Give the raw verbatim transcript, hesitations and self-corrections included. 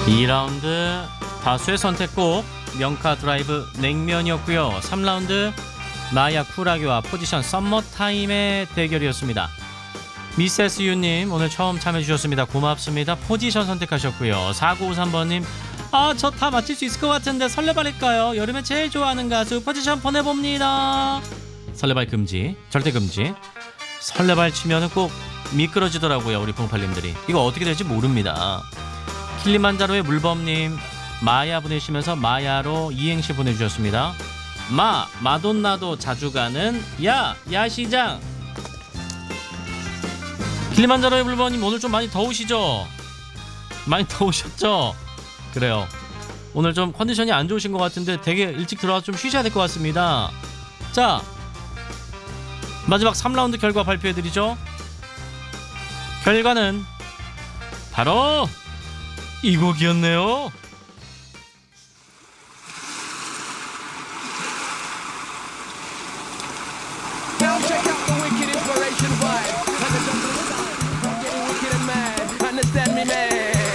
이 라운드 다수의 선택곡 명카 드라이브 냉면이었고요. 삼 라운드 마야 쿨하게와 포지션 썸머타임의 대결이었습니다. 미세스 유님 오늘 처음 참여해주셨습니다. 고맙습니다. 포지션 선택하셨고요. 사구오삼 번님 아 저 다 맞힐 수 있을 것 같은데 설레발일까요? 여름에 제일 좋아하는 가수 포지션 보내봅니다. 설레발 금지, 절대 금지. 설레발 치면은 꼭 미끄러지더라고요. 우리 뽕팔님들이 이거 어떻게 될지 모릅니다. 킬리만자로의 물범님 마야 보내시면서 마야로 이행시 보내주셨습니다. 마 마돈나도 자주 가는 야 야시장. 킬리만자로의 물범님 오늘 좀 많이 더우시죠? 많이 더우셨죠? 그래요. 오늘 좀 컨디션이 안 좋으신 것 같은데 되게 일찍 들어와서 좀 쉬셔야 될 것 같습니다. 자 마지막 삼 라운드 결과 발표해드리죠. 결과는 바로 이 곡이었네요.